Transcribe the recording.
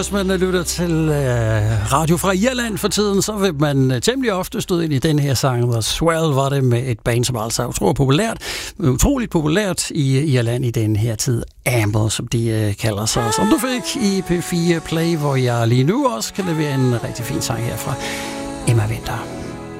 hvis man lytter til radio fra Irland for tiden, så vil man temmelig ofte støde ind i den her sang. The Swell var det med et band, som altså er utroligt populært i Irland i den her tid. Amber, som de kalder sig. Som du fik i P4 Play, hvor jeg lige nu også kan levere en rigtig fin sang her fra Emma Winther.